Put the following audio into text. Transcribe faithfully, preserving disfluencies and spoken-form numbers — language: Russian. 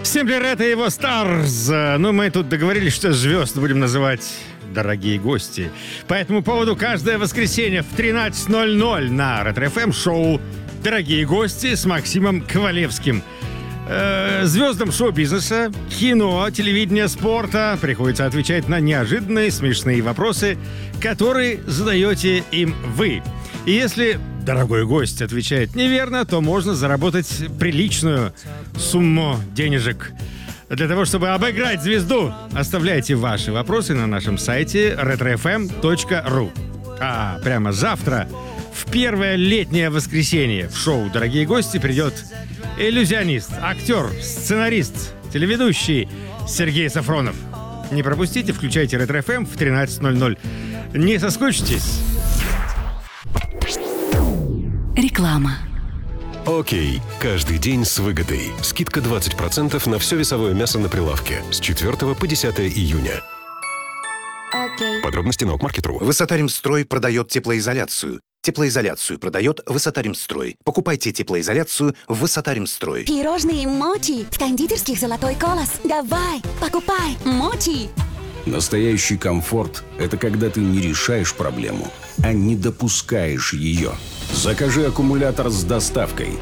Всем привет, это его Старз. Ну, мы тут договорились, что звезд будем называть дорогие гости. По этому поводу каждое воскресенье в тринадцать ноль ноль на Ретро эф эм шоу «Дорогие гости» с Максимом Ковалевским. Э, звездам шоу-бизнеса, кино, телевидения, спорта приходится отвечать на неожиданные смешные вопросы, которые задаете им вы. И если дорогой гость отвечает неверно, то можно заработать приличную сумму денежек. Для того, чтобы обыграть звезду, оставляйте ваши вопросы на нашем сайте ретро эф эм точка ру. А прямо завтра, в первое летнее воскресенье, в шоу «Дорогие гости» придет иллюзионист, актер, сценарист, телеведущий Сергей Сафронов. Не пропустите, включайте Ретро эф эм в тринадцать ноль ноль. Не соскучитесь. Реклама. Окей. Каждый день с выгодой. Скидка двадцать процентов на все весовое мясо на прилавке с четвёртого по десятое июня. Окей. Подробности на Окмаркет.ру. Высота-Ремстрой продает теплоизоляцию. Теплоизоляцию продает Высота-Ремстрой. Покупайте теплоизоляцию в Высота-Ремстрой. Пирожные Мочи в кондитерских «Золотой колос». Давай, покупай Мочи. Настоящий комфорт – это когда ты не решаешь проблему, а не допускаешь ее. Закажи аккумулятор с доставкой.